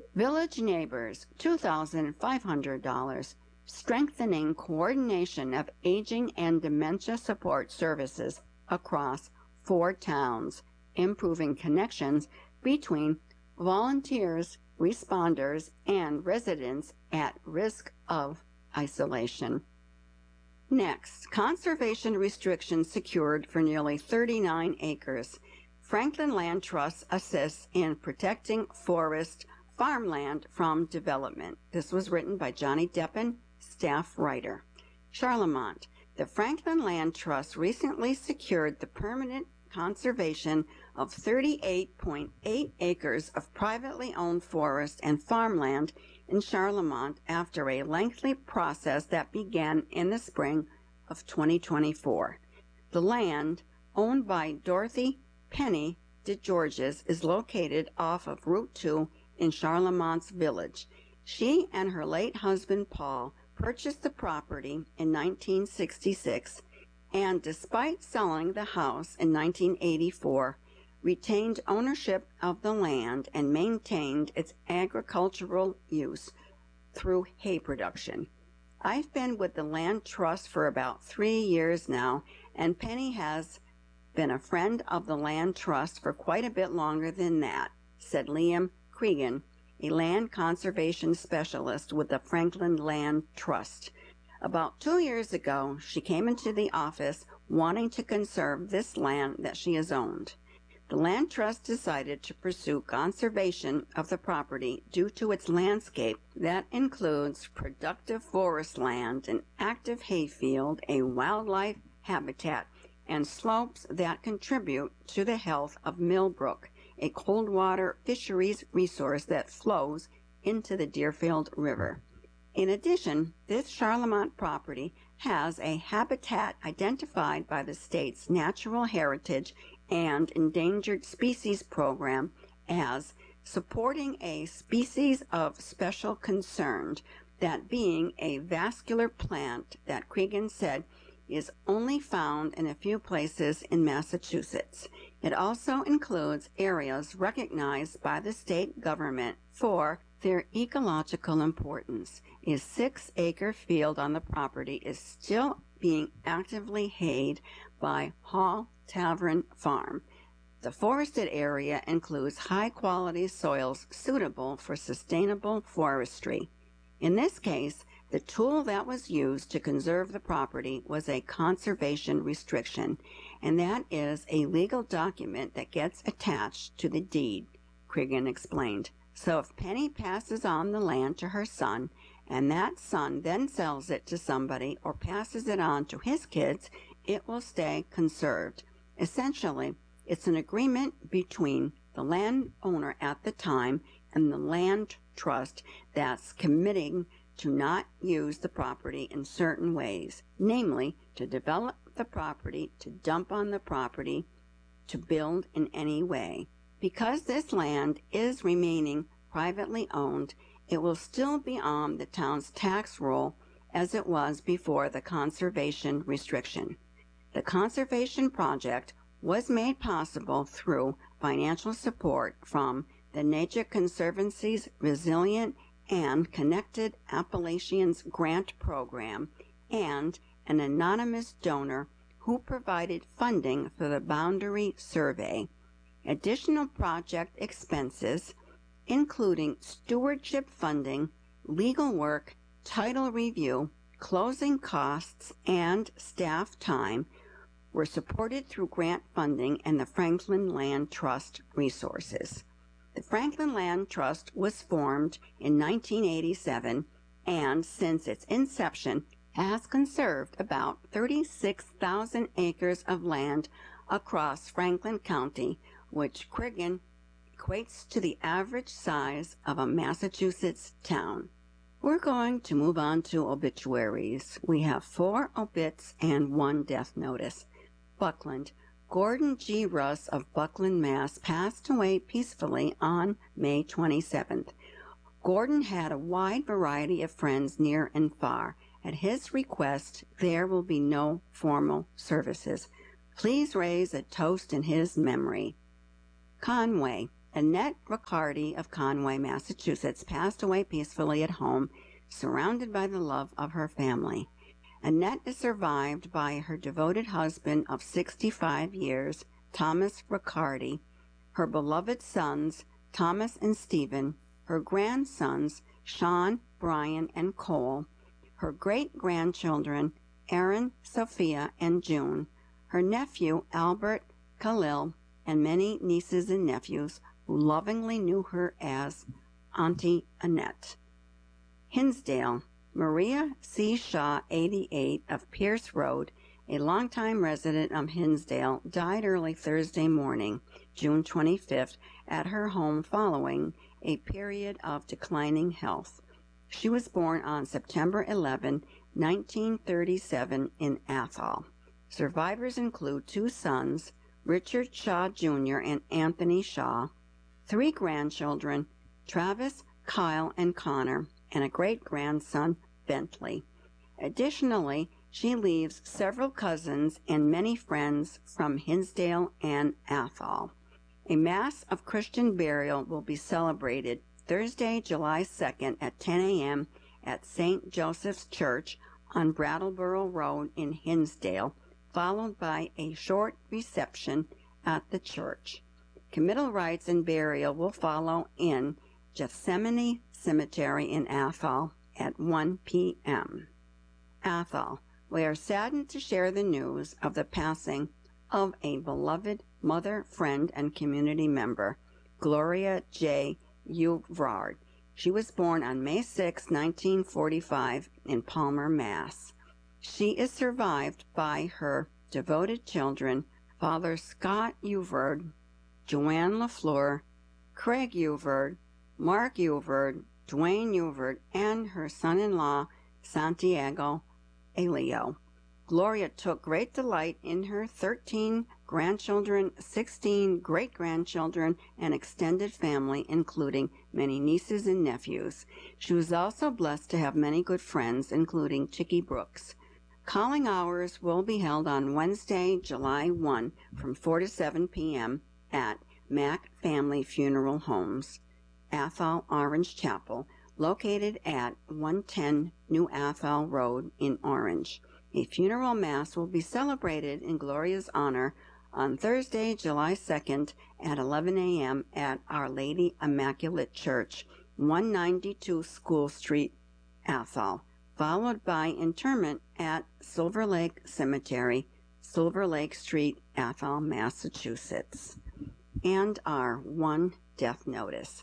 Village Neighbors, $2,500, strengthening coordination of aging and dementia support services across 4 towns, improving connections between volunteers, responders, and residents at risk of isolation. Next, conservation restrictions secured for nearly 39 acres. Franklin Land Trust assists in protecting forest farmland from development. This was written by Johnny Deppen, staff writer. Charlemont. The Franklin Land Trust recently secured the permanent conservation of 38.8 acres of privately owned forest and farmland in Charlemont after a lengthy process that began in the spring of 2024. The land, owned by Dorothy Penny DeGeorges, is located off of Route 2 in Charlemont's village. She and her late husband Paul purchased the property in 1966 and, despite selling the house in 1984, retained ownership of the land and maintained its agricultural use through hay production. I've been with the Land Trust for about 3 years now, and Penny has been a friend of the Land Trust for quite a bit longer than that, said Liam Cregan, a land conservation specialist with the Franklin Land Trust. About 2 years ago, she came into the office wanting to conserve this land that she has owned. The Land Trust decided to pursue conservation of the property due to its landscape that includes productive forest land, an active hayfield, a wildlife habitat, and slopes that contribute to the health of Millbrook, a cold water fisheries resource that flows into the Deerfield River. In addition, this Charlemont property has a habitat identified by the state's Natural Heritage and Endangered Species Program as supporting a species of special concern, that being a vascular plant that Cregan said is only found in a few places in Massachusetts. It also includes areas recognized by the state government for their ecological importance. A 6-acre field on the property is still being actively hayed by Hall Tavern Farm. The forested area includes high-quality soils suitable for sustainable forestry. In this case, the tool that was used to conserve the property was a conservation restriction, and that is a legal document that gets attached to the deed, Cregan explained. So if Penny passes on the land to her son, and that son then sells it to somebody or passes it on to his kids, it will stay conserved. Essentially, it's an agreement between the landowner at the time and the land trust that's committing to not use the property in certain ways, namely to develop the property, to dump on the property, to build in any way. Because this land is remaining privately owned, it will still be on the town's tax roll as it was before the conservation restriction. The conservation project was made possible through financial support from the Nature Conservancy's Resilient and Connected Appalachians Grant Program and an anonymous donor who provided funding for the boundary survey. Additional project expenses, including stewardship funding, legal work, title review, closing costs, and staff time, were supported through grant funding and the Franklin Land Trust resources. The Franklin Land Trust was formed in 1987 and, since its inception, has conserved about 36,000 acres of land across Franklin County, which Cregan equates to the average size of a Massachusetts town. We're going to move on to obituaries. We have 4 obits and 1 death notice. Buckland. Gordon G. Russ of Buckland, Mass. passed away peacefully on May 27th. Gordon had a wide variety of friends near and far. At his request, there will be no formal services. Please raise a toast in his memory. Conway. Annette Riccardi of Conway, Massachusetts, passed away peacefully at home, surrounded by the love of her family. Annette is survived by her devoted husband of 65 years, Thomas Riccardi, her beloved sons, Thomas and Stephen, her grandsons, Sean, Brian, and Cole, her great-grandchildren, Aaron, Sophia, and June, her nephew, Albert, Khalil, and many nieces and nephews who lovingly knew her as Auntie Annette. Hinsdale. Maria C. Shaw, 88, of Pierce Road, a longtime resident of Hinsdale, died early Thursday morning, June 25th, at her home following a period of declining health. She was born on September 11, 1937, in Athol. Survivors include 2 sons, Richard Shaw Jr. and Anthony Shaw, 3 grandchildren, Travis, Kyle, and Connor, and a great-grandson, Bentley. Additionally, she leaves several cousins and many friends from Hinsdale and Athol. A Mass of Christian burial will be celebrated Thursday, July 2nd at 10 a.m. at St. Joseph's Church on Brattleboro Road in Hinsdale, followed by a short reception at the church. Committal rites and burial will follow in Gethsemane Cemetery in Athol at 1 p.m. Athol. We are saddened to share the news of the passing of a beloved mother, friend, and community member, Gloria J. Uvrard. She was born on May 6, 1945, in Palmer, Mass. She is survived by her devoted children, Father Scott Uvrard, Joanne LaFleur, Craig Uvrard, Mark Uvrard, Dwayne Uvrard, and her son-in-law, Santiago Elio. Gloria took great delight in her 13 grandchildren, 16 great-grandchildren, and extended family, including many nieces and nephews. She was also blessed to have many good friends, including Chicky Brooks. Calling hours will be held on Wednesday, July 1, from 4 to 7 p.m. at Mack Family Funeral Homes, Athol Orange Chapel, located at 110 New Athol Road in Orange. A funeral mass will be celebrated in Gloria's honor on Thursday, July 2nd at 11 a.m. at Our Lady Immaculate Church, 192 School Street, Athol, followed by interment at Silver Lake Cemetery, Silver Lake Street, Athol, Massachusetts. And our one death notice.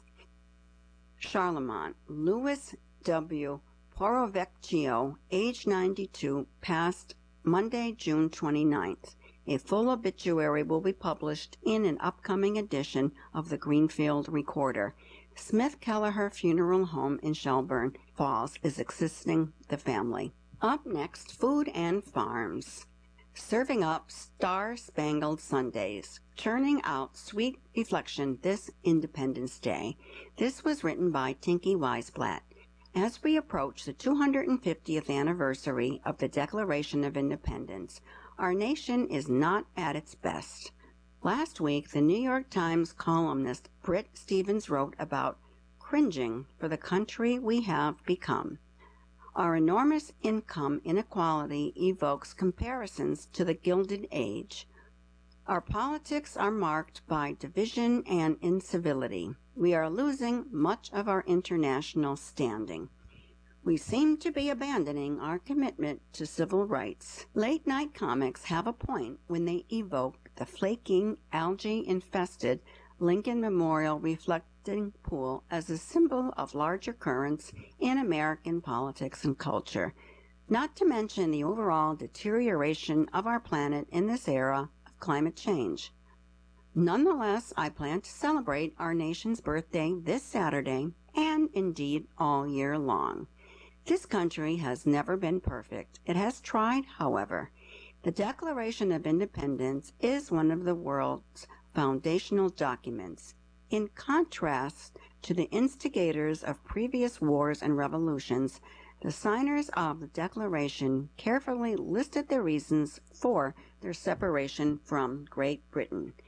Charlemont. Louis W. Porovecchio, age 92, passed Monday, June 29th. A full obituary will be published in an upcoming edition of the Greenfield Recorder. Smith Kelleher Funeral Home in Shelburne Falls is assisting the family. Up next, food and farms. Serving up star-spangled Sundays, churning out sweet reflection this Independence Day. This was written by Tinky Weisblatt. As we approach the 250th anniversary of the Declaration of Independence, our nation is not at its best. Last week, the New York Times columnist Brit Stevens wrote about cringing for the country we have become. Our enormous income inequality evokes comparisons to the Gilded Age. Our politics are marked by division and incivility. We are losing much of our international standing. We seem to be abandoning our commitment to civil rights. Late-night comics have a point when they evoke the flaking, algae-infested Lincoln Memorial reflecting pool as a symbol of larger currents in American politics and culture, not to mention the overall deterioration of our planet in this era of climate change. Nonetheless, I plan to celebrate our nation's birthday this Saturday and indeed all year long. This country has never been perfect. It has tried, however. The Declaration of Independence is one of the world's foundational documents. In contrast to the instigators of previous wars and revolutions, the signers of the Declaration carefully listed the reasons for their separation from Great Britain.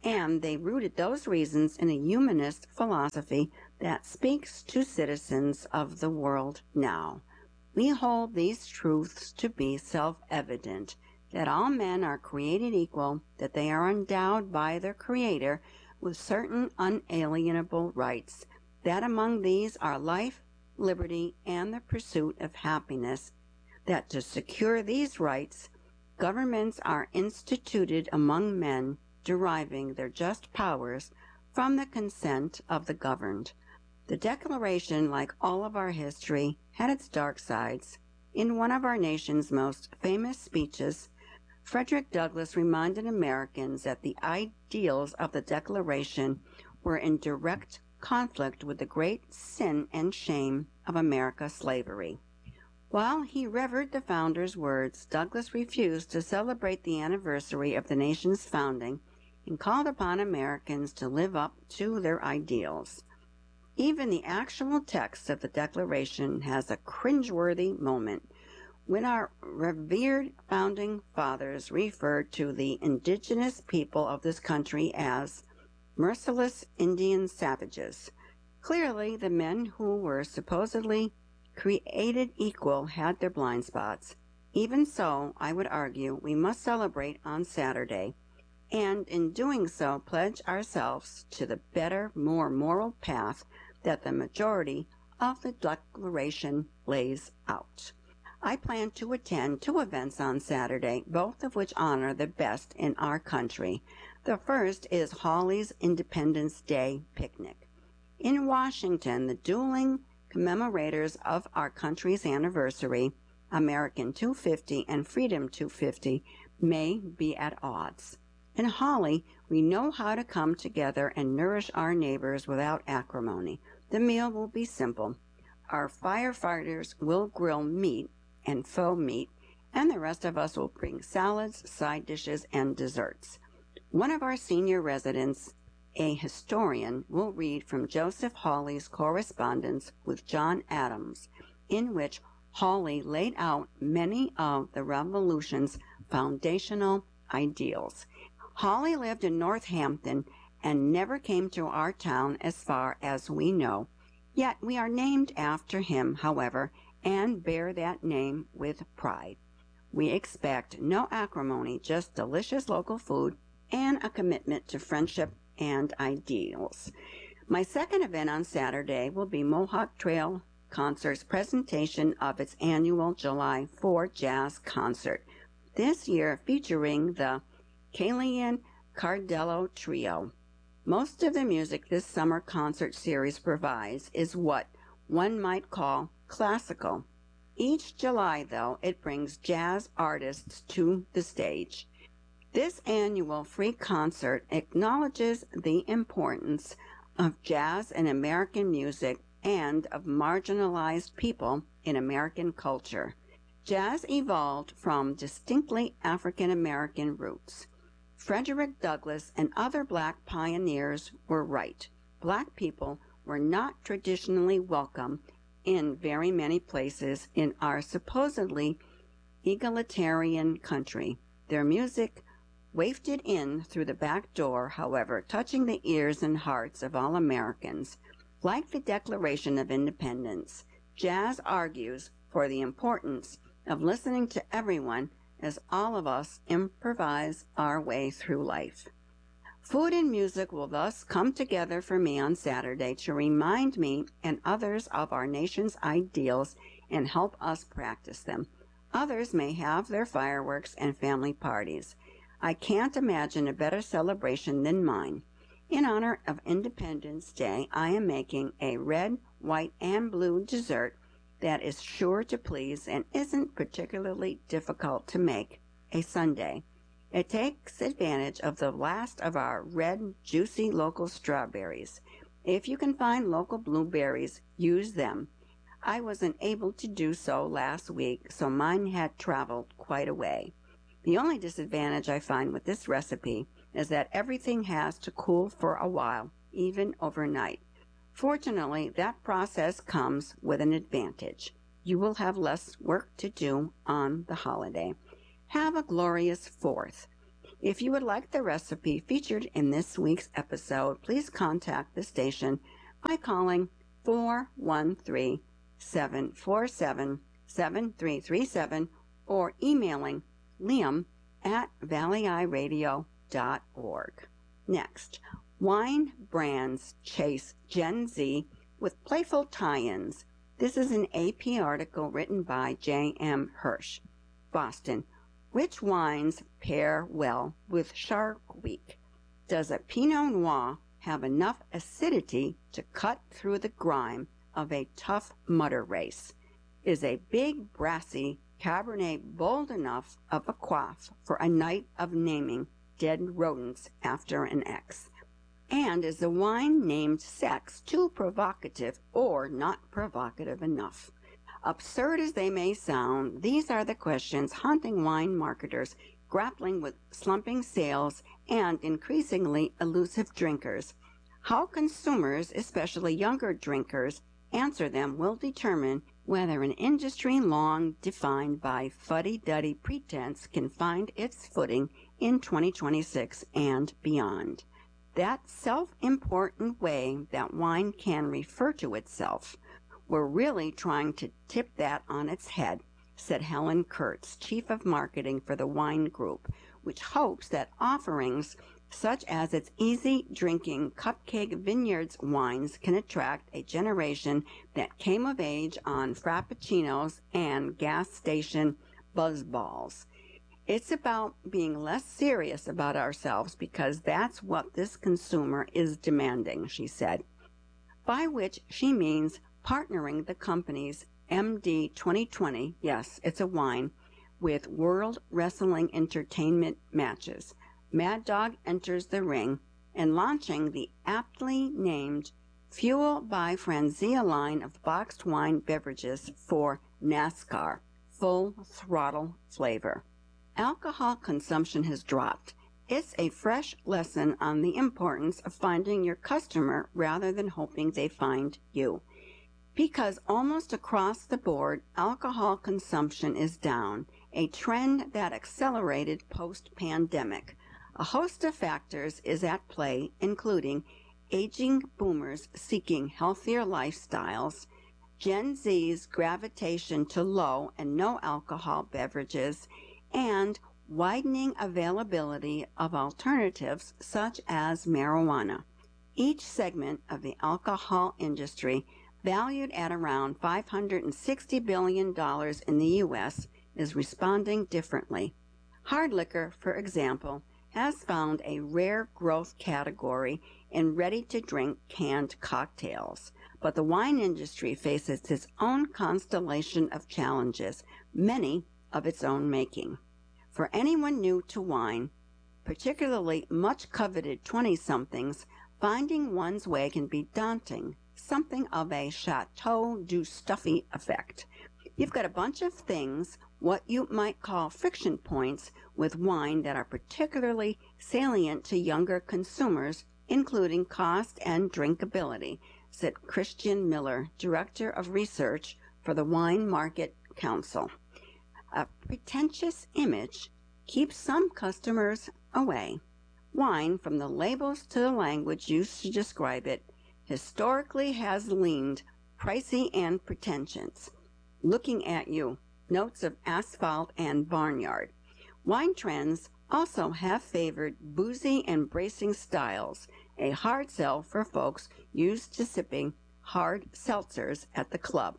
and they rooted those reasons in a humanist philosophy that speaks to citizens of the world now. We hold these truths to be self-evident, that all men are created equal, that they are endowed by their Creator with certain unalienable rights, that among these are life, liberty, and the pursuit of happiness, that to secure these rights, governments are instituted among men, deriving their just powers from the consent of the governed. The Declaration, like all of our history, had its dark sides. In one of our nation's most famous speeches, Frederick Douglass reminded Americans that the ideals of the Declaration were in direct conflict with the great sin and shame of America's slavery. While he revered the founders' words, Douglass refused to celebrate the anniversary of the nation's founding and called upon Americans to live up to their ideals. Even the actual text of the Declaration has a cringeworthy moment when our revered founding fathers referred to the indigenous people of this country as merciless Indian savages. Clearly, the men who were supposedly created equal had their blind spots. Even so, I would argue we must celebrate on Saturday, and in doing so pledge ourselves to the better, more moral path that the majority of the Declaration lays out. I plan to attend 2 events on Saturday, both of which honor the best in our country. The first is Hawley's Independence Day Picnic. In Washington, the dueling commemorators of our country's anniversary, American 250 and Freedom 250, may be at odds. In Hawley, we know how to come together and nourish our neighbors without acrimony. The meal will be simple. Our firefighters will grill meat and faux meat, and the rest of us will bring salads, side dishes, and desserts. One of our senior residents, a historian, will read from Joseph Hawley's correspondence with John Adams, in which Hawley laid out many of the Revolution's foundational ideals. Hawley lived in Northampton and never came to our town as far as we know. Yet we are named after him, however, and bear that name with pride. We expect no acrimony, just delicious local food and a commitment to friendship and ideals. My second event on Saturday will be Mohawk Trail Concert's presentation of its annual July 4 Jazz Concert, this year featuring the Kalian Cardello Trio. Most of the music this summer concert series provides is what one might call classical. Each July, though, it brings jazz artists to the stage. This annual free concert acknowledges the importance of jazz in American music and of marginalized people in American culture. Jazz evolved from distinctly African American roots. Frederick Douglass and other black pioneers were right. Black people were not traditionally welcome in very many places in our supposedly egalitarian country. Their music wafted in through the back door, however, touching the ears and hearts of all Americans. Like the Declaration of Independence, jazz argues for the importance of listening to everyone as all of us improvise our way through life. Food and music will thus come together for me on Saturday to remind me and others of our nation's ideals and help us practice them. Others may have their fireworks and family parties. I can't imagine a better celebration than mine. In honor of Independence Day, I am making a red, white, and blue dessert that is sure to please and isn't particularly difficult to make, a sundae. It takes advantage of the last of our red, juicy local strawberries. If you can find local blueberries, use them. I wasn't able to do so last week, so mine had traveled quite a way. The only disadvantage I find with this recipe is that everything has to cool for a while, even overnight. Fortunately, that process comes with an advantage. You will have less work to do on the holiday. Have a glorious 4th. If you would like the recipe featured in this week's episode, please contact the station by calling 413-747-7337 or emailing liam@valleyiradio.org. Next, wine brands chase Gen Z with playful tie-ins. This is an AP article written by J.M. Hirsch. Boston. Which wines pair well with Shark Week? Does a Pinot Noir have enough acidity to cut through the grime of a tough mutter race? Is a big brassy Cabernet bold enough of a quaff for a night of naming dead rodents after an X? And is the wine named Sex too provocative or not provocative enough? Absurd as they may sound, these are the questions haunting wine marketers grappling with slumping sales and increasingly elusive drinkers. How consumers, especially younger drinkers, answer them will determine whether an industry long defined by fuddy-duddy pretense can find its footing in 2026 and beyond. That self-important way that wine can refer to itself. We're really trying to tip that on its head, said Helen Kurtz, Chief of Marketing for the Wine Group, which hopes that offerings such as its easy-drinking Cupcake Vineyards wines can attract a generation that came of age on Frappuccinos and gas station buzzballs. It's about being less serious about ourselves because that's what this consumer is demanding, she said, by which she means partnering the company's MD 2020, yes, it's a wine, with World Wrestling Entertainment matches. Mad Dog enters the ring and launching the aptly named Fuel by Franzia line of boxed wine beverages for NASCAR, full throttle flavor. Alcohol consumption has dropped. It's a fresh lesson on the importance of finding your customer rather than hoping they find you. Because almost across the board, alcohol consumption is down, a trend that accelerated post-pandemic. A host of factors is at play, including aging boomers seeking healthier lifestyles, Gen Z's gravitation to low and no alcohol beverages, and widening availability of alternatives such as marijuana. Each segment of the alcohol industry, valued at around $560 billion in the U.S., is responding differently. Hard liquor, for example, has found a rare growth category in ready-to-drink canned cocktails. But the wine industry faces its own constellation of challenges, many of its own making. For anyone new to wine, particularly much coveted 20-somethings, finding one's way can be daunting, something of a Chateau du Stuffy effect. You've got a bunch of things, what you might call friction points, with wine that are particularly salient to younger consumers, including cost and drinkability, said Christian Miller, Director of Research for the Wine Market Council. A pretentious image keeps some customers away. Wine, from the labels to the language used to describe it, historically has leaned pricey and pretentious. Looking at you, notes of asphalt and barnyard. Wine trends also have favored boozy and bracing styles, a hard sell for folks used to sipping hard seltzers at the club.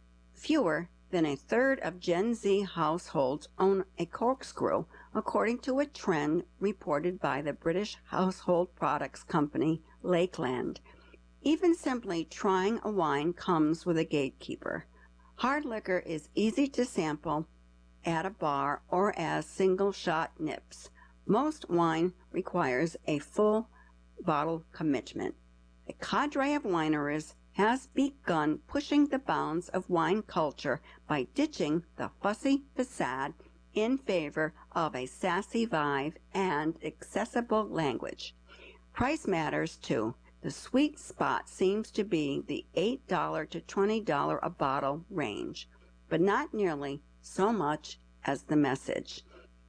Fewer than a third of Gen Z households own a corkscrew, according to a trend reported by the British household products company Lakeland. Even simply trying a wine comes with a gatekeeper. Hard liquor is easy to sample at a bar or as single-shot nips. Most wine requires a full bottle commitment. A cadre of wineries has begun pushing the bounds of wine culture by ditching the fussy facade in favor of a sassy vibe and accessible language. Price matters too. The sweet spot seems to be the $8 to $20 a bottle range, but not nearly so much as the message.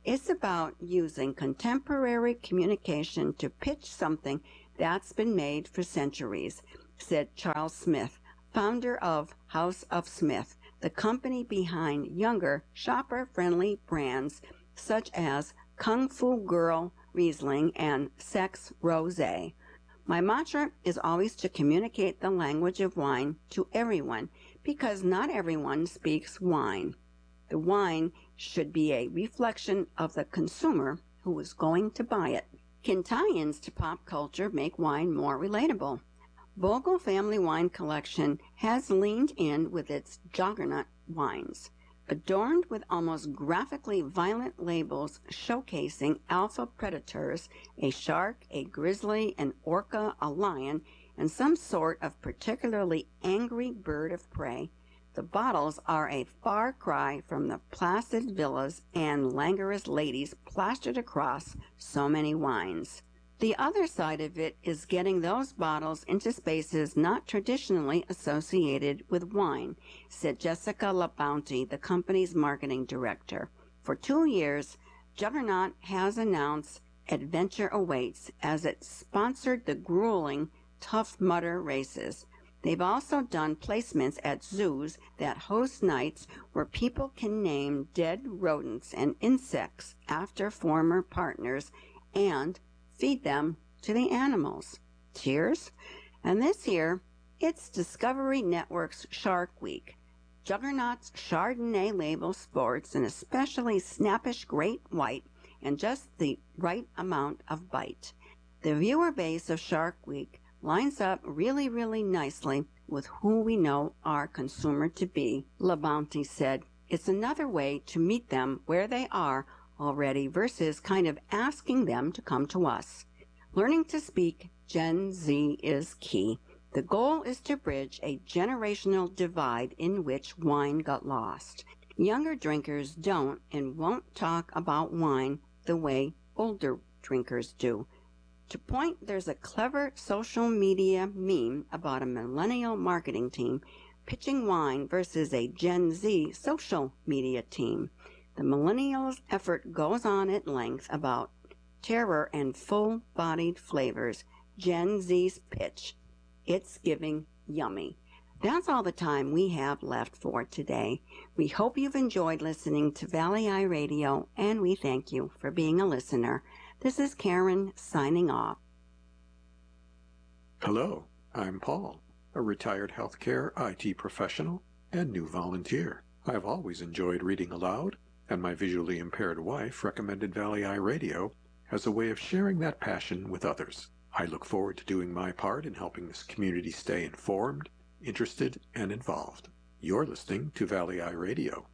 It's about using contemporary communication to pitch something that's been made for centuries, said Charles Smith, founder of House of Smith, the company behind younger, shopper-friendly brands such as Kung Fu Girl Riesling and Sex Rosé. My mantra is always to communicate the language of wine to everyone because not everyone speaks wine. The wine should be a reflection of the consumer who is going to buy it. Can tie-ins to pop culture make wine more relatable? Bogle Family Wine Collection has leaned in with its Juggernaut wines. Adorned with almost graphically violent labels showcasing alpha predators, a shark, a grizzly, an orca, a lion, and some sort of particularly angry bird of prey, the bottles are a far cry from the placid villas and languorous ladies plastered across so many wines. The other side of it is getting those bottles into spaces not traditionally associated with wine, said Jessica LaBounty, the company's marketing director. For 2 years, Juggernaut has announced Adventure Awaits as it sponsored the grueling Tough Mudder races. They've also done placements at zoos that host nights where people can name dead rodents and insects after former partners and feed them to the animals. Cheers! And this year, it's Discovery Network's Shark Week. Juggernaut's Chardonnay label sports an especially snappish great white and just the right amount of bite. The viewer base of Shark Week lines up really, really nicely with who we know our consumer to be, LaBounty said. It's another way to meet them where they are already versus kind of asking them to come to us. Learning to speak Gen Z is key. The goal is to bridge a generational divide in which wine got lost. Younger drinkers don't and won't talk about wine the way older drinkers do. To point, there's a clever social media meme about a millennial marketing team pitching wine versus a Gen Z social media team. The millennials' effort goes on at length about terror and full-bodied flavors. Gen Z's pitch, it's giving yummy. That's all the time we have left for today. We hope you've enjoyed listening to Valley Eye Radio, and we thank you for being a listener. This is Karen signing off. Hello, I'm Paul, a retired healthcare IT professional and new volunteer. I've always enjoyed reading aloud, and my visually impaired wife recommended Valley Eye Radio as a way of sharing that passion with others. I look forward to doing my part in helping this community stay informed, interested, and involved. You're listening to Valley Eye Radio.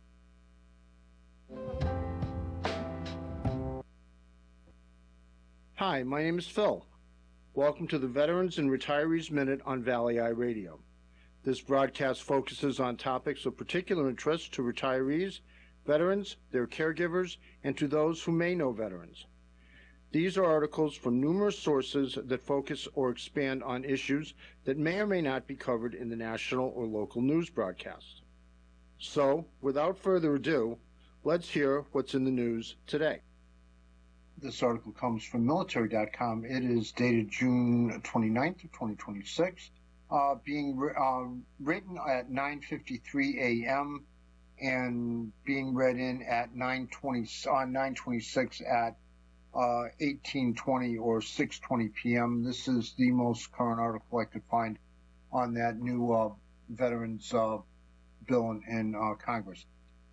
Hi, my name is Phil. Welcome to the Veterans and Retirees Minute on Valley Eye Radio. This broadcast focuses on topics of particular interest to retirees, veterans, their caregivers, and to those who may know veterans. These are articles from numerous sources that focus or expand on issues that may or may not be covered in the national or local news broadcast. So, without further ado, let's hear what's in the news today. This article comes from military.com. It is dated June 29th of 2026, being written at 9:53 a.m. and being read in at 9:26 at 18:20 or 6:20 p.m. This is the most current article I could find on that new veterans bill in Congress.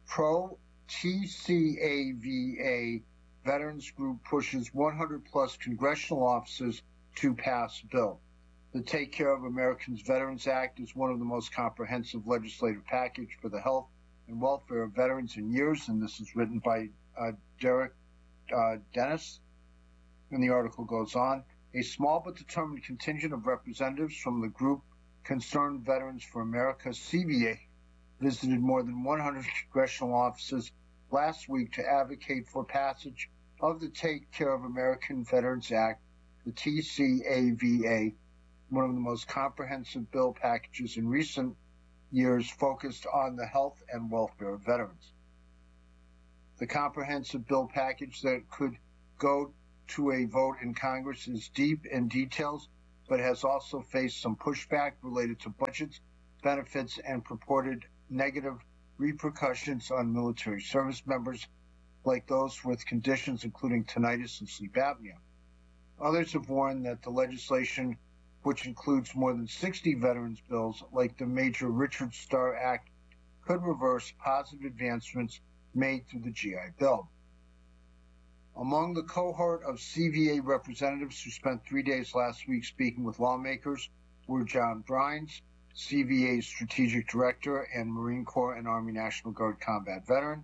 Pro-TCAVA Veterans Group pushes 100-plus congressional offices to pass bill. The Take Care of Americans Veterans Act is one of the most comprehensive legislative package for the health and welfare of veterans in years, and this is written by Derek Dennis. And the article goes on. A small but determined contingent of representatives from the group Concerned Veterans for America, CVA, visited more than 100 congressional offices last week to advocate for passage of the Take Care of American Veterans Act, the TCAVA, one of the most comprehensive bill packages in recent years focused on the health and welfare of veterans. The comprehensive bill package that could go to a vote in Congress is deep in details, but has also faced some pushback related to budgets, benefits, and purported negative repercussions on military service members, like those with conditions including tinnitus and sleep apnea. Others have warned that the legislation, which includes more than 60 veterans bills, like the major Richard Starr Act, could reverse positive advancements made through the GI Bill. Among the cohort of CVA representatives who spent 3 days last week speaking with lawmakers were John Brines, CVA's strategic director and Marine Corps and Army National Guard combat veteran.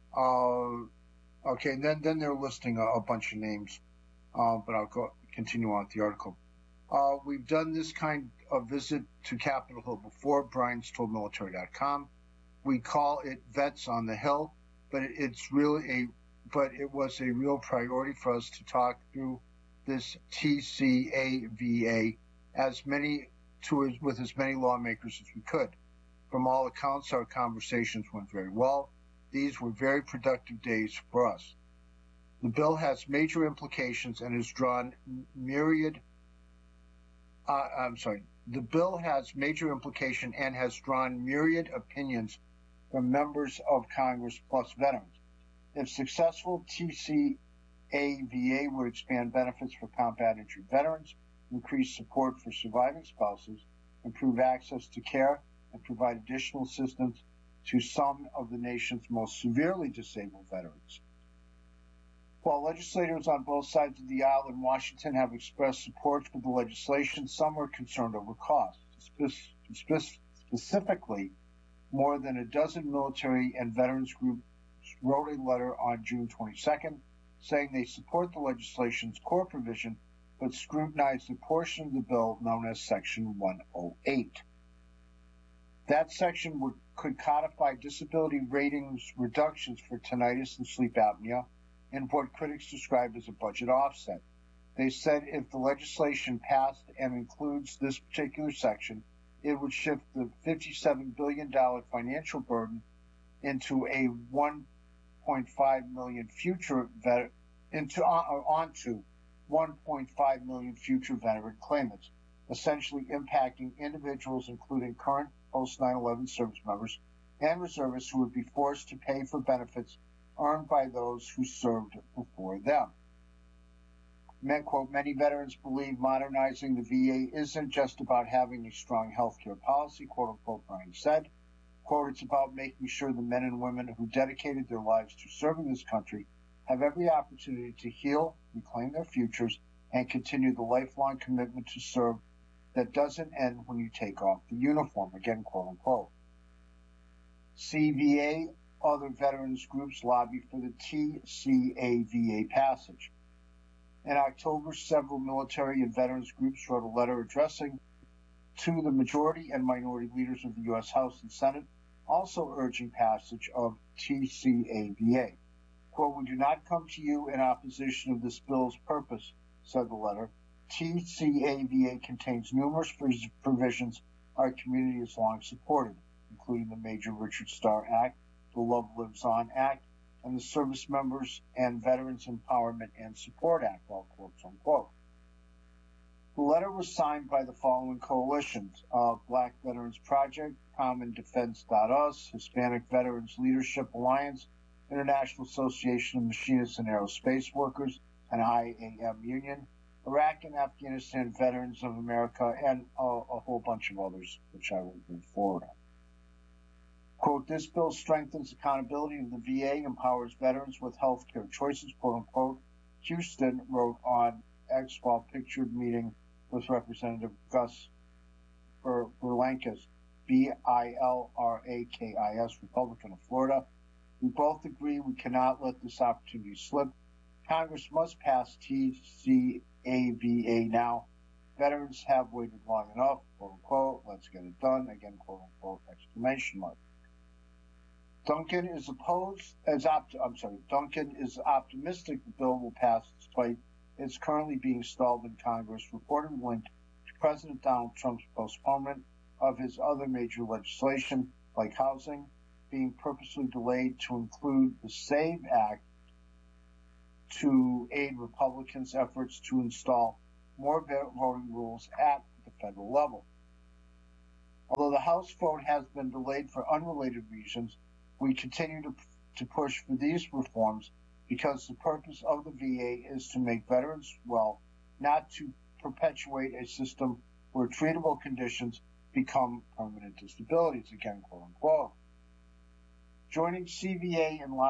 Okay, and then they're listing a bunch of names, but I'll continue on with the article. We've done this kind of visit to Capitol Hill before, Brines told military.com. We call it Vets on the Hill, but it was a real priority for us to talk through this TCAVA with as many lawmakers as we could. From all accounts, our conversations went very well. These were very productive days for us. The bill has major implications and has drawn myriad opinions from members of Congress plus veterans. If successful, TCAVA would expand benefits for combat injured veterans, increase support for surviving spouses, improve access to care, and provide additional assistance to some of the nation's most severely disabled veterans. While legislators on both sides of the aisle in Washington have expressed support for the legislation, some are concerned over costs. Specifically, more than a dozen military and veterans groups wrote a letter on June 22nd saying they support the legislation's core provision but scrutinize the portion of the bill known as Section 108. That section could codify disability ratings reductions for tinnitus and sleep apnea in what critics describe as a budget offset. They said if the legislation passed and includes this particular section, it would shift the $57 billion financial burden into a 1.5 million future onto 1.5 million future veteran claimants, essentially impacting individuals including current post 9/11 service members and reservists who would be forced to pay for benefits earned by those who served before them. Quote, many veterans believe modernizing the VA isn't just about having a strong health care policy, quote unquote, Brines said. Quote, it's about making sure the men and women who dedicated their lives to serving this country have every opportunity to heal, reclaim their futures, and continue the lifelong commitment to serve that doesn't end when you take off the uniform, again, quote unquote. CVA, other veterans groups lobbied for the TCAVA passage. In October, several military and veterans groups wrote a letter addressing to the majority and minority leaders of the U.S. House and Senate, also urging passage of TCAVA. Quote, we do not come to you in opposition of this bill's purpose, said the letter. TCAVA contains numerous provisions our community has long supported, including the major Richard Starr Act, the Love Lives On Act, and the Service Members and Veterans Empowerment and Support Act, all quotes unquote. The letter was signed by the following coalitions: Black Veterans Project, Common Defense.us, Hispanic Veterans Leadership Alliance, International Association of Machinists and Aerospace Workers, and IAM Union, Iraq and Afghanistan Veterans of America, and a whole bunch of others, which I will move forward on. Quote, this bill strengthens accountability of the VA, empowers veterans with health care choices, quote unquote. Houston wrote on X while pictured meeting with Representative Gus Berlankis, Bilrakis, Republican of Florida. We both agree we cannot let this opportunity slip. Congress must pass TCAVA now. Veterans have waited long enough, quote unquote. Let's get it done, again, quote unquote, exclamation mark. Duncan is optimistic the bill will pass despite it's currently being stalled in Congress, reportedly linked to President Donald Trump's postponement of his other major legislation, like housing, being purposely delayed to include the SAVE Act to aid Republicans' efforts to install more voting rules at the federal level. Although the House vote has been delayed for unrelated reasons, we continue to push for these reforms because the purpose of the VA is to make veterans well, not to perpetuate a system where treatable conditions become permanent disabilities, again, quote unquote. Joining CVA and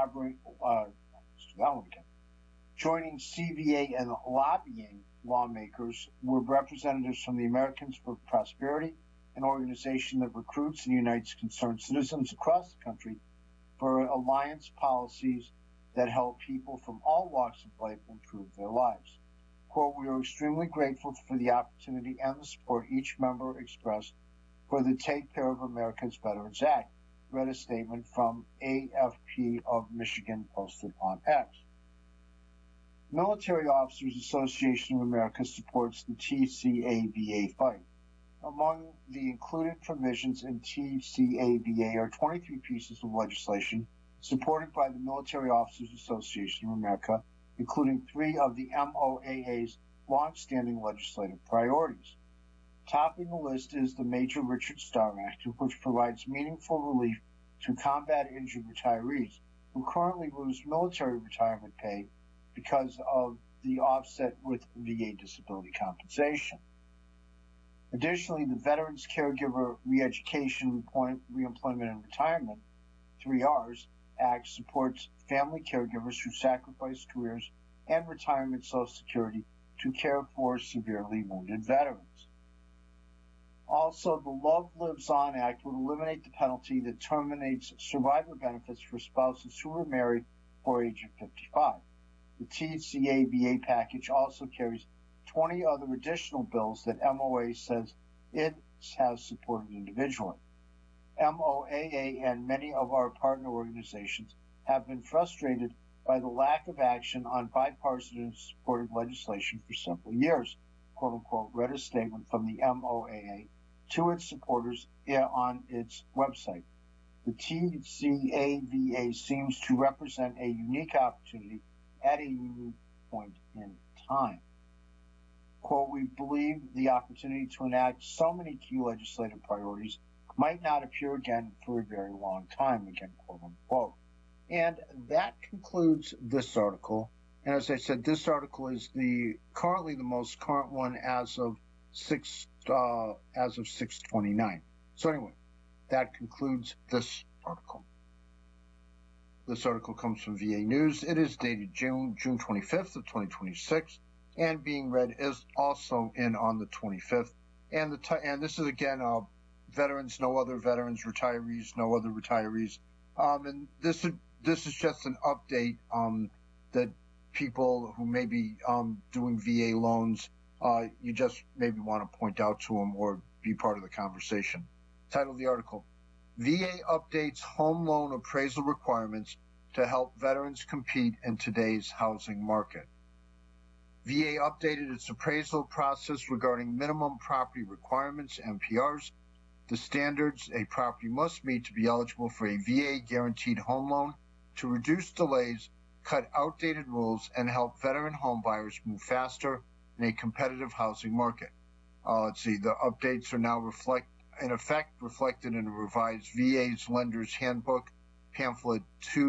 lobbying lawmakers were representatives from the Americans for Prosperity, an organization that recruits and unites concerned citizens across the country for alliance policies that help people from all walks of life improve their lives. Quote, we are extremely grateful for the opportunity and the support each member expressed for the Take Care of America's Veterans Act, read a statement from AFP of Michigan posted on X. Military Officers Association of America supports the TCAVA fight. Among the included provisions in TCAVA are 23 pieces of legislation supported by the Military Officers Association of America, including 3 of the MOAA's long-standing legislative priorities. Topping the list is the Major Richard Starr Act, which provides meaningful relief to combat-injured retirees who currently lose military retirement pay because of the offset with VA disability compensation. Additionally, the Veterans Caregiver Reeducation, Reemployment, and Retirement, 3Rs, Act supports family caregivers who sacrifice careers and retirement Social Security to care for severely wounded veterans. Also, the Love Lives On Act would eliminate the penalty that terminates survivor benefits for spouses who were married before age of 55. The TCAVA package also carries 20 other additional bills that MOA says it has supported individually. MOAA and many of our partner organizations have been frustrated by the lack of action on bipartisan and supported legislation for several years, quote unquote, read a statement from the MOAA to its supporters on its website. The TCAVA seems to represent a unique opportunity at a unique point in time. Quote, we believe the opportunity to enact so many key legislative priorities might not appear again for a very long time, again, quote unquote. And that concludes this article. And as I said, this article is currently the most current one as of 6/29. So anyway, that concludes this article. This article comes from VA News. It is dated June 25th of 2026, and being read is also in on the 25th. And this is again veterans, no other veterans, retirees, no other retirees. And this is just an update that people who may be doing VA loans, you just maybe want to point out to them or be part of the conversation. Title of the article, VA updates home loan appraisal requirements to help veterans compete in today's housing market. VA updated its appraisal process regarding minimum property requirements, MPRs, the standards a property must meet to be eligible for a VA guaranteed home loan to reduce delays, cut outdated rules, and help veteran home buyers move faster in a competitive housing market. Let's see, the updates are now reflected in a revised VA's Lender's Handbook, pamphlet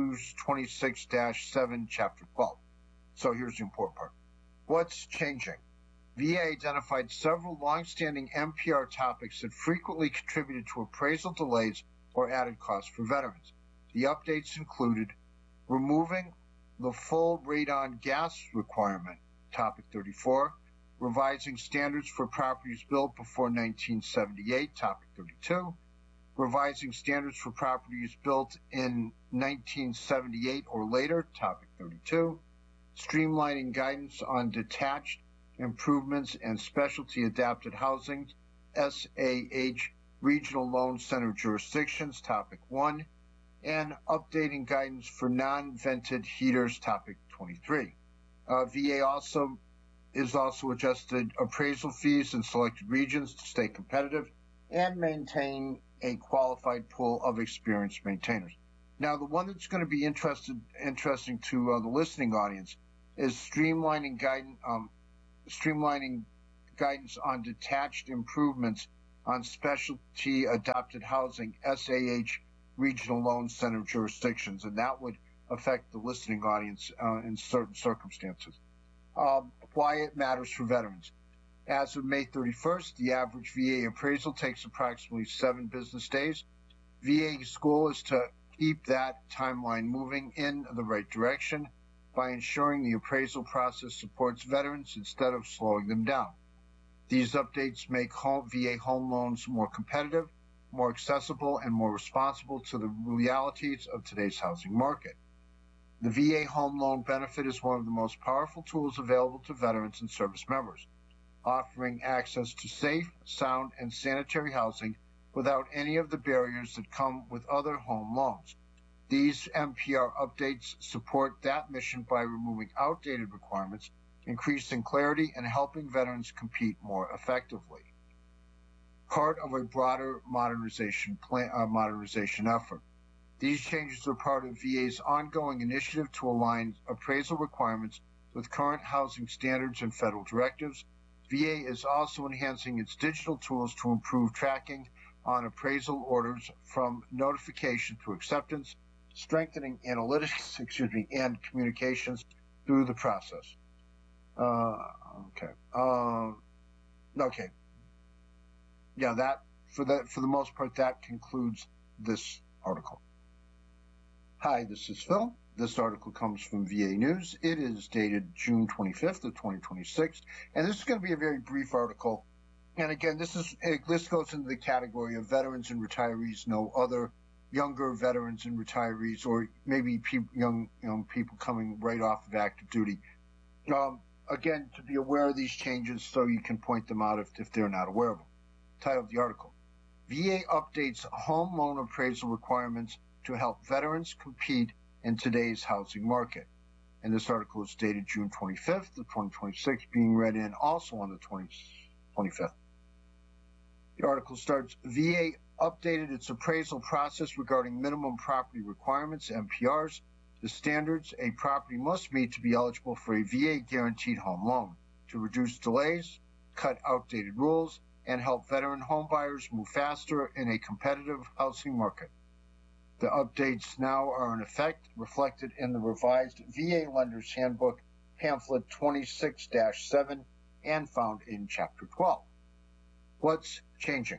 226-7, Chapter 12. So here's the important part. What's changing? VA identified several long-standing MPR topics that frequently contributed to appraisal delays or added costs for veterans. The updates included removing the full radon gas requirement, Topic 34, revising standards for properties built before 1978, Topic 32, revising standards for properties built in 1978 or later, Topic 32, streamlining guidance on detached improvements and specialty adapted housing, SAH, regional loan center jurisdictions, Topic 1, and updating guidance for non-vented heaters, Topic 23. VA also adjusted appraisal fees in selected regions to stay competitive and maintain a qualified pool of experienced maintainers. Now, the one that's going to be interesting to the listening audience is streamlining guidance on detached improvements on specialty adapted housing (SAH) regional loan center jurisdictions, and that would affect the listening audience in certain circumstances. Why it matters for veterans. As of May 31st, the average VA appraisal takes approximately 7 business days. VA's goal is to keep that timeline moving in the right direction by ensuring the appraisal process supports veterans instead of slowing them down. These updates make VA home loans more competitive, more accessible, and more responsible to the realities of today's housing market. The VA home loan benefit is one of the most powerful tools available to veterans and service members, offering access to safe, sound, and sanitary housing without any of the barriers that come with other home loans. These MPR updates support that mission by removing outdated requirements, increasing clarity, and helping veterans compete more effectively. Part of a broader modernization effort. These changes are part of VA's ongoing initiative to align appraisal requirements with current housing standards and federal directives. VA is also enhancing its digital tools to improve tracking on appraisal orders from notification to acceptance, strengthening analytics, and communications through the process. Yeah, for the most part, that concludes this article. Hi, this is Phil. This article comes from VA News. It is dated June 25th of 2026, and this is going to be a very brief article. And again, this goes into the category of veterans and retirees know other younger veterans and retirees, or maybe young people coming right off of active duty. Again, to be aware of these changes so you can point them out if they're not aware of them. Title of the article: VA updates home loan appraisal requirements to help veterans compete in today's housing market. And this article is dated June 25th of 2026, being read in also on the 25th. The article starts: VA updated its appraisal process regarding minimum property requirements, MPRs, the standards a property must meet to be eligible for a VA guaranteed home loan, to reduce delays, cut outdated rules, and help veteran homebuyers move faster in a competitive housing market. The updates now are in effect, reflected in the revised VA Lender's Handbook, pamphlet 26-7, and found in Chapter 12. What's changing?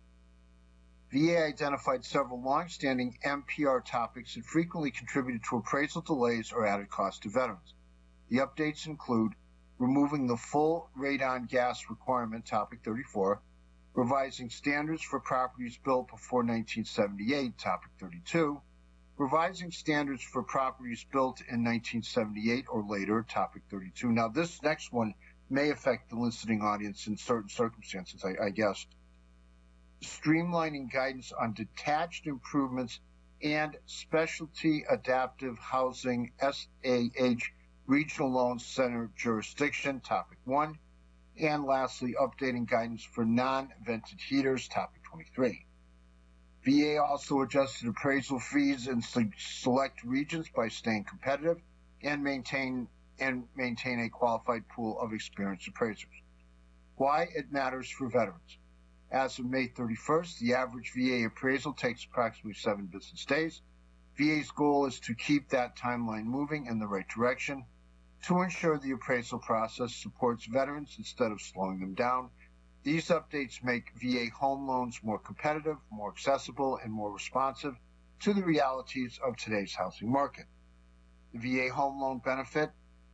VA identified several long-standing MPR topics that frequently contributed to appraisal delays or added cost to veterans. The updates include removing the full radon gas requirement, topic 34, revising standards for properties built before 1978, topic 32, revising standards for properties built in 1978 or later, topic 32. Now, this next one may affect the listening audience in certain circumstances, I guess. Streamlining guidance on detached improvements and specialty adaptive housing, SAH, regional loan center jurisdiction, topic 1. And lastly, updating guidance for non-vented heaters, topic 23. VA also adjusted appraisal fees in select regions by staying competitive and maintain a qualified pool of experienced appraisers. Why it matters for veterans. As of May 31st, the average VA appraisal takes approximately 7 business days. VA's goal is to keep that timeline moving in the right direction to ensure the appraisal process supports veterans instead of slowing them down. These updates make VA home loans more competitive, more accessible, and more responsive to the realities of today's housing market. The VA home loan benefit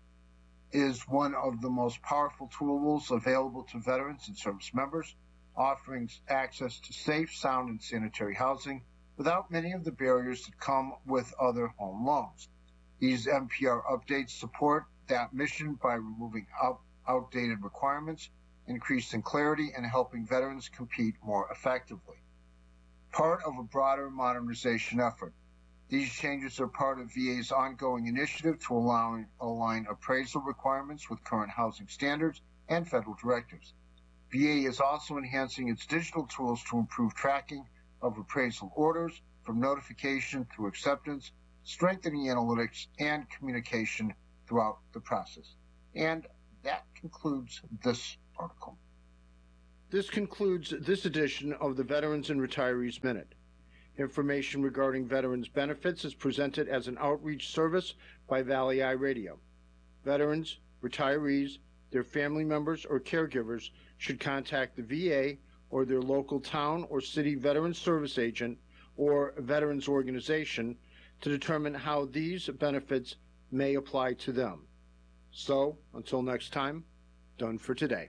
is one of the most powerful tools available to veterans and service members, offering access to safe, sound, and sanitary housing without many of the barriers that come with other home loans. These MPR updates support that mission by removing outdated requirements, increasing clarity, and helping veterans compete more effectively. Part of a broader modernization effort. These changes are part of VA's ongoing initiative to align appraisal requirements with current housing standards and federal directives. VA is also enhancing its digital tools to improve tracking of appraisal orders from notification through acceptance, strengthening analytics and communication throughout the process. And that concludes this article. This concludes this edition of the Veterans and Retirees Minute. Information regarding veterans benefits is presented as an outreach service by Valley Eye Radio. Veterans, retirees, their family members, or caregivers should contact the VA or their local town or city veterans service agent or veterans organization to determine how these benefits may apply to them. So, until next time, done for today.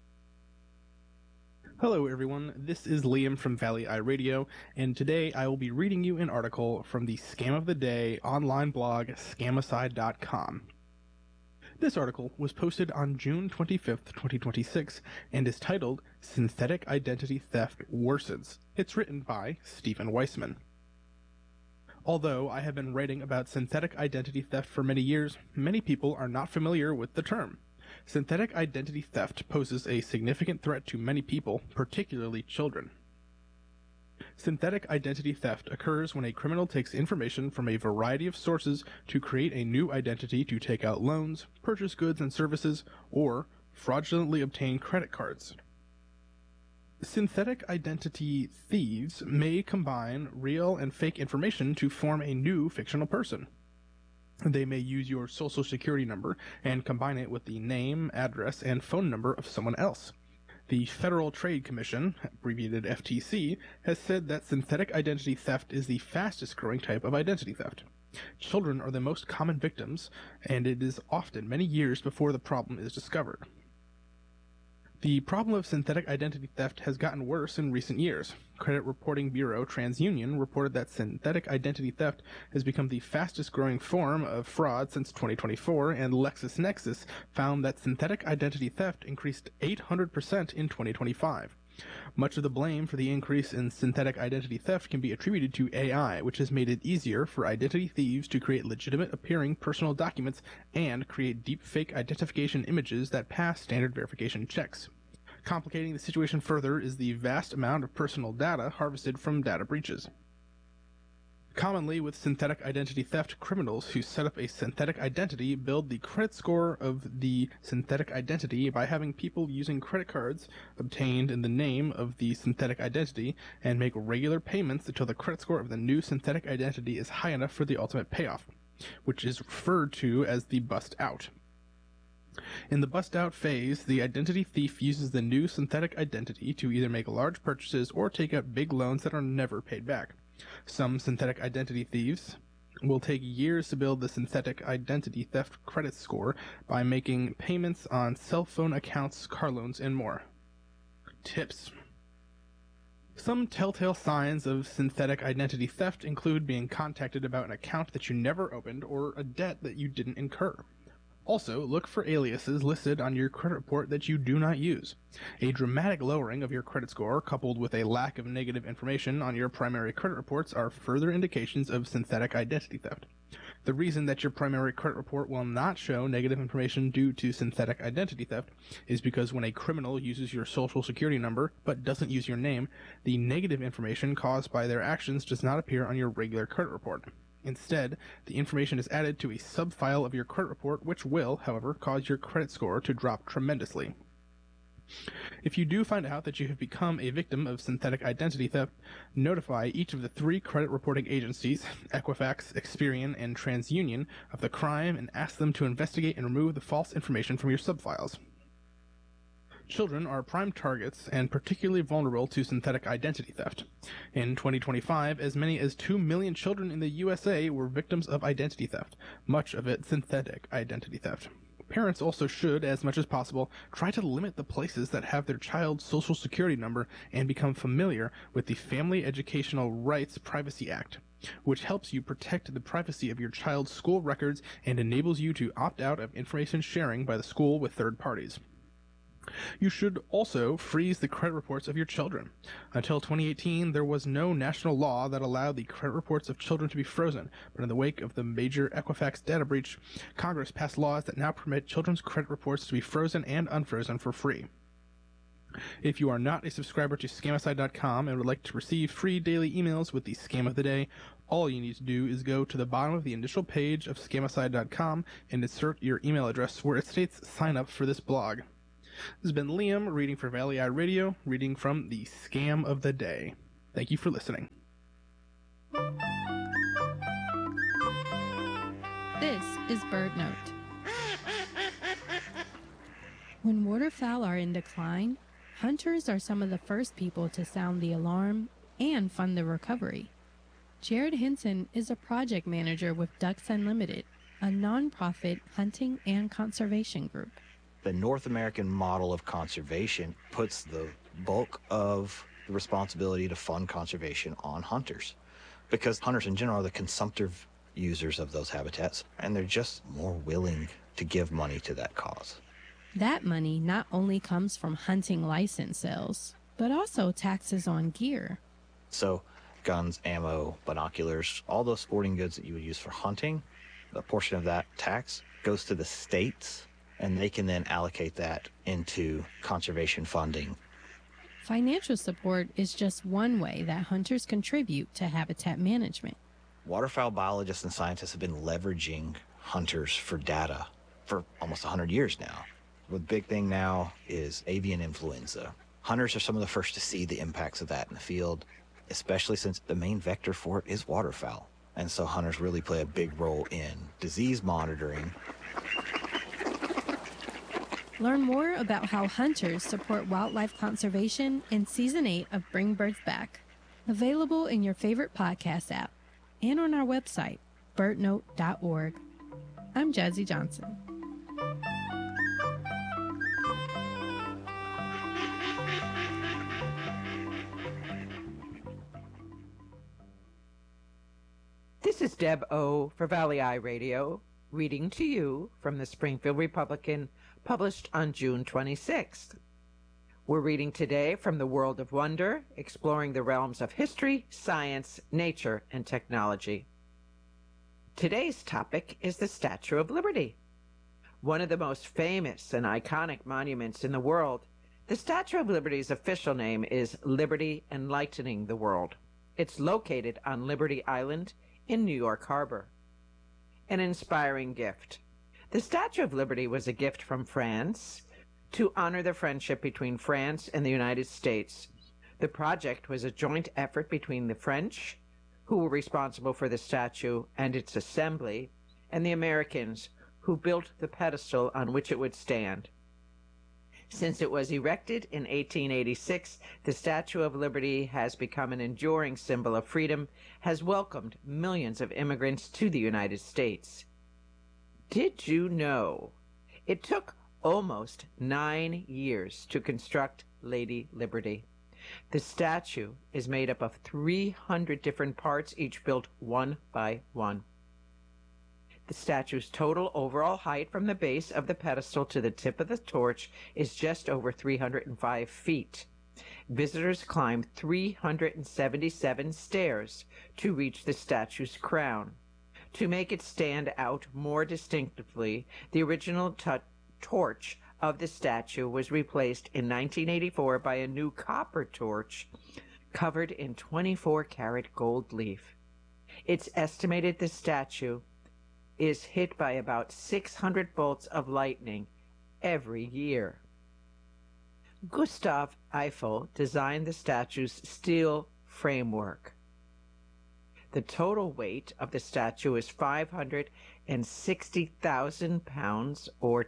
Hello everyone, this is Liam from Valley Eye Radio, and today I will be reading you an article from the Scam of the Day online blog Scamicide.com. This article was posted on June 25th, 2026, and is titled Synthetic Identity Theft Worsens. It's written by Stephen Weissman. Although I have been writing about synthetic identity theft for many years, many people are not familiar with the term. Synthetic identity theft poses a significant threat to many people, particularly children. Synthetic identity theft occurs when a criminal takes information from a variety of sources to create a new identity to take out loans, purchase goods and services, or fraudulently obtain credit cards. Synthetic identity thieves may combine real and fake information to form a new fictional person. They may use your social security number and combine it with the name, address, and phone number of someone else. The Federal Trade Commission, abbreviated FTC, has said that synthetic identity theft is the fastest growing type of identity theft. Children are the most common victims, and it is often many years before the problem is discovered. The problem of synthetic identity theft has gotten worse in recent years. Credit reporting bureau TransUnion reported that synthetic identity theft has become the fastest growing form of fraud since 2024, and LexisNexis found that synthetic identity theft increased 800% in 2025. Much of the blame for the increase in synthetic identity theft can be attributed to AI, which has made it easier for identity thieves to create legitimate appearing personal documents and create deepfake identification images that pass standard verification checks. Complicating the situation further is the vast amount of personal data harvested from data breaches. Commonly, with synthetic identity theft, criminals who set up a synthetic identity build the credit score of the synthetic identity by having people using credit cards obtained in the name of the synthetic identity and make regular payments until the credit score of the new synthetic identity is high enough for the ultimate payoff, which is referred to as the bust out. In the bust out phase, the identity thief uses the new synthetic identity to either make large purchases or take out big loans that are never paid back. Some synthetic identity thieves will take years to build the synthetic identity theft credit score by making payments on cell phone accounts, car loans, and more. Tips. Some telltale signs of synthetic identity theft include being contacted about an account that you never opened or a debt that you didn't incur. Also, look for aliases listed on your credit report that you do not use. A dramatic lowering of your credit score, coupled with a lack of negative information on your primary credit reports, are further indications of synthetic identity theft. The reason that your primary credit report will not show negative information due to synthetic identity theft is because when a criminal uses your social security number but doesn't use your name, the negative information caused by their actions does not appear on your regular credit report. Instead, the information is added to a subfile of your credit report, which will, however, cause your credit score to drop tremendously. If you do find out that you have become a victim of synthetic identity theft, notify each of the 3 credit reporting agencies, Equifax, Experian, and TransUnion, of the crime and ask them to investigate and remove the false information from your subfiles. Children are prime targets and particularly vulnerable to synthetic identity theft. In 2025, as many as 2 million children in the USA were victims of identity theft, much of it synthetic identity theft. Parents also should, as much as possible, try to limit the places that have their child's social security number and become familiar with the Family Educational Rights Privacy Act, which helps you protect the privacy of your child's school records and enables you to opt out of information sharing by the school with third parties. You should also freeze the credit reports of your children. Until 2018, there was no national law that allowed the credit reports of children to be frozen, but in the wake of the major Equifax data breach, Congress passed laws that now permit children's credit reports to be frozen and unfrozen for free. If you are not a subscriber to Scamicide.com and would like to receive free daily emails with the Scam of the Day, all you need to do is go to the bottom of the initial page of Scamicide.com and insert your email address where it states sign up for this blog. This has been Liam reading for Valley Eye Radio, reading from the Scam of the Day. Thank you for listening. This is Bird Note. When waterfowl are in decline, hunters are some of the first people to sound the alarm and fund the recovery. Jared Hinson is a project manager with Ducks Unlimited, a nonprofit hunting and conservation group. The North American model of conservation puts the bulk of the responsibility to fund conservation on hunters, because hunters in general are the consumptive users of those habitats, and they're just more willing to give money to that cause. That money not only comes from hunting license sales, but also taxes on gear. So guns, ammo, binoculars, all those sporting goods that you would use for hunting, a portion of that tax goes to the states, and they can then allocate that into conservation funding. Financial support is just one way that hunters contribute to habitat management. Waterfowl biologists and scientists have been leveraging hunters for data for almost 100 years now. The big thing now is avian influenza. Hunters are some of the first to see the impacts of that in the field, especially since the main vector for it is waterfowl. And so hunters really play a big role in disease monitoring. Learn more about how hunters support wildlife conservation in Season 8 of Bring Birds Back, available in your favorite podcast app and on our website, birdnote.org. I'm Jazzy Johnson. This is Deb O. for Valley Eye Radio, reading to you from the Springfield Republican, published on June 26th. We're reading today from the World of Wonder, exploring the realms of history, science, nature, and technology. Today's topic is the Statue of Liberty. One of the most famous and iconic monuments in the world, the Statue of Liberty's official name is Liberty Enlightening the World. It's located on Liberty Island in New York Harbor. An inspiring gift. The Statue of Liberty was a gift from France to honor the friendship between France and the United States. The project was a joint effort between the French, who were responsible for the statue and its assembly, and the Americans, who built the pedestal on which it would stand. Since it was erected in 1886, the Statue of Liberty has become an enduring symbol of freedom, has welcomed millions of immigrants to the United States. Did you know it took almost 9 years to construct Lady Liberty? The statue is made up of 300 different parts, each built one by one. The statue's total overall height from the base of the pedestal to the tip of the torch is just over 305 feet. Visitors climb 377 stairs to reach the statue's crown. To make it stand out more distinctively, the original torch of the statue was replaced in 1984 by a new copper torch covered in 24-karat gold leaf. It's estimated the statue is hit by about 600 bolts of lightning every year. Gustav Eiffel designed the statue's steel framework. The total weight of the statue is 560,000 pounds, or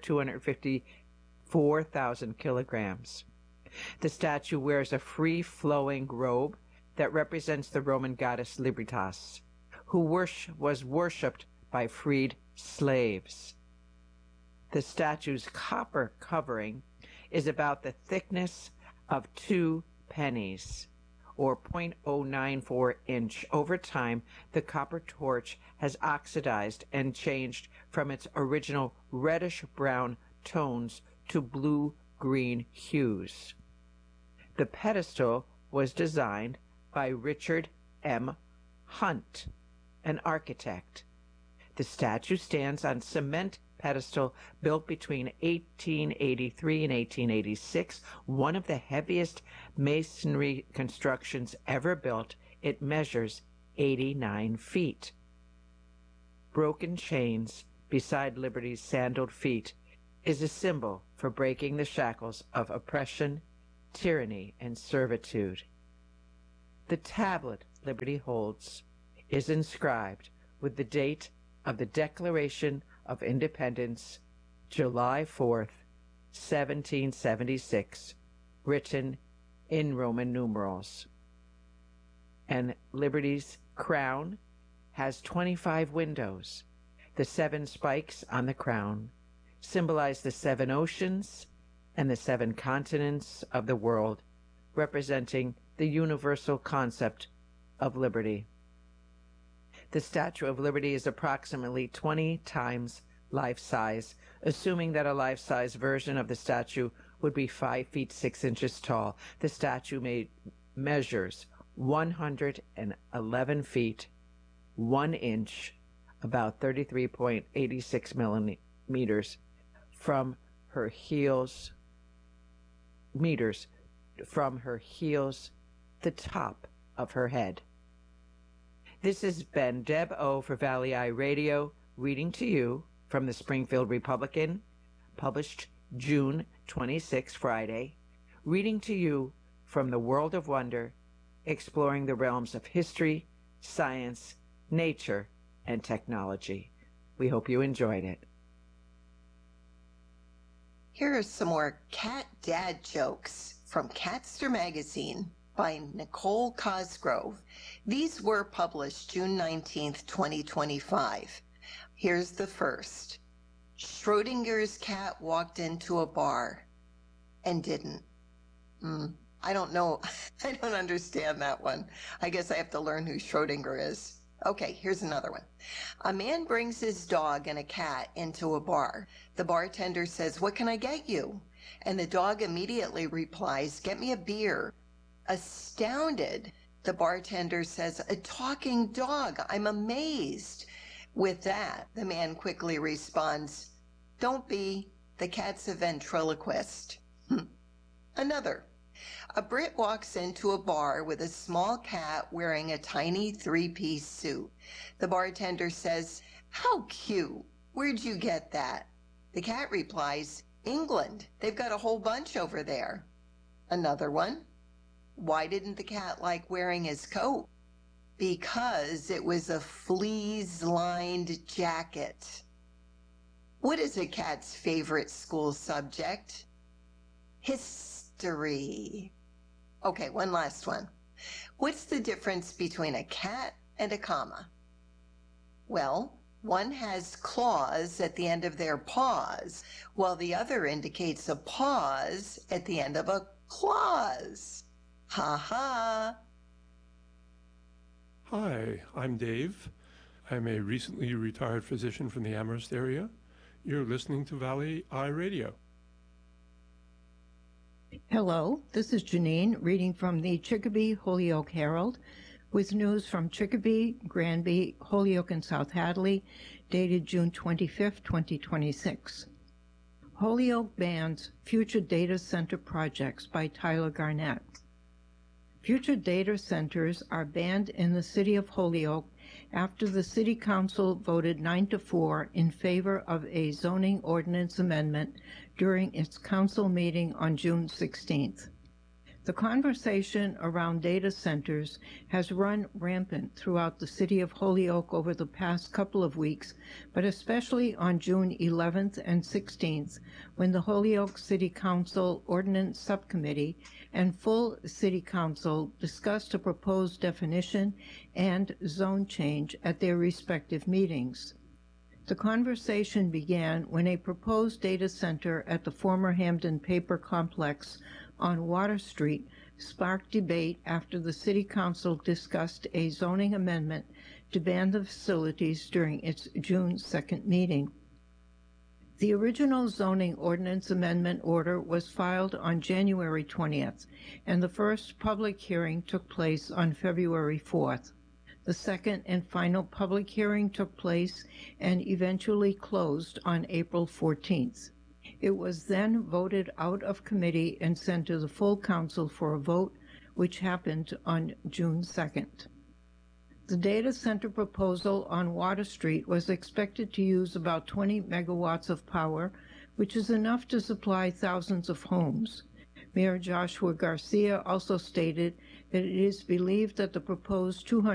254,000 kilograms. The statue wears a free-flowing robe that represents the Roman goddess Libertas, who was worshipped by freed slaves. The statue's copper covering is about the thickness of 2 pennies, or 0.094 inch. Over time, the copper torch has oxidized and changed from its original reddish-brown tones to blue-green hues. The pedestal was designed by Richard M. Hunt, an architect. The statue stands on cement pedestal built between 1883 and 1886, one of the heaviest masonry constructions ever built. It measures 89 feet. Broken chains beside Liberty's sandaled feet is a symbol for breaking the shackles of oppression, tyranny, and servitude. The tablet Liberty holds is inscribed with the date of the Declaration of Independence, July 4th, 1776, written in Roman numerals. And Liberty's crown has 25 windows. The 7 spikes on the crown symbolize the 7 oceans and the 7 continents of the world, representing the universal concept of liberty. The Statue of Liberty is approximately 20 times life-size, assuming that a life-size version of the statue would be 5 feet 6 inches tall. The statue measures 111 feet 1 inch, about 33.86 millimeters, from her heels, the top of her head. This has been Deb O. for Valley Eye Radio, reading to you from the Springfield Republican, published June 26, Friday, reading to you from the World of Wonder, exploring the realms of history, science, nature, and technology. We hope you enjoyed it. Here are some more cat dad jokes from Catster Magazine by Nicole Cosgrove. These were published June 19th, 2025. Here's the first. Schrodinger's cat walked into a bar and didn't. I don't know. I don't understand that one. I guess I have to learn who Schrodinger is. Okay, here's another one. A man brings his dog and a cat into a bar. The bartender says, "What can I get you?" And the dog immediately replies, "Get me a beer." Astounded, the bartender says, "A talking dog. I'm amazed." With that, the man quickly responds, "Don't be. The cat's a ventriloquist." Another. A Brit walks into a bar with a small cat wearing a tiny 3-piece suit. The bartender says, "How cute. Where'd you get that?" The cat replies, "England. They've got a whole bunch over there." Another one. Why didn't the cat like wearing his coat? Because it was a fleece-lined jacket. What is a cat's favorite school subject? History. Okay, one last one. What's the difference between a cat and a comma? Well, one has claws at the end of their paws, while the other indicates a pause at the end of a clause. Ha ha. Hi, I'm Dave. I'm a recently retired physician from the Amherst area. You're listening to Valley Eye Radio. Hello, this is Janine reading from the Chicopee Holyoke Herald with news from Chicopee, Granby, Holyoke, and South Hadley, dated June 25, 2026. Holyoke bans Future Data Center projects by Tyler Garnett. Future data centers are banned in the city of Holyoke after the City Council voted 9-4 in favor of a zoning ordinance amendment during its council meeting on June 16th. The conversation around data centers has run rampant throughout the city of Holyoke over the past couple of weeks, but especially on June 11th and 16th, when the Holyoke City Council Ordinance Subcommittee and full City Council discussed a proposed definition and zone change at their respective meetings. The conversation began when a proposed data center at the former Hamden Paper Complex on Water Street sparked debate after the City Council discussed a zoning amendment to ban the facilities during its June 2nd meeting. The original zoning ordinance amendment order was filed on January 20th, and the first public hearing took place on February 4th. The second and final public hearing took place and eventually closed on April 14th. It was then voted out of committee and sent to the full council for a vote, which happened on June 2nd. The data center proposal on Water Street was expected to use about 20 megawatts of power, which is enough to supply thousands of homes. Mayor Joshua Garcia also stated that it is believed that the proposed 200